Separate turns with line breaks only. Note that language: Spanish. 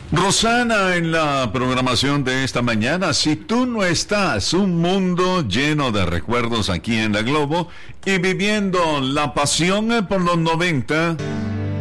Rosana en la programación de esta mañana. Si tú no estás, un mundo lleno de recuerdos aquí en la Globo y viviendo la pasión por los 90.